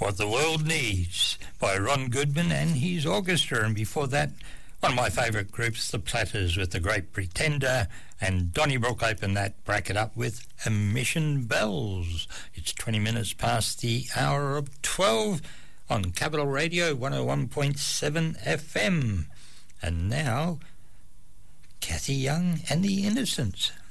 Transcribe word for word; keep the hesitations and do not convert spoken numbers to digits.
What the World Needs by Ron Goodman and his orchestra. And before that, one of my favourite groups, The Platters, with The Great Pretender, and Donnybrook opened that bracket up with Emission Bells. It's twenty minutes past the hour of twelve on Capital Radio one oh one point seven F M. And now, Cathy Young and the Innocents.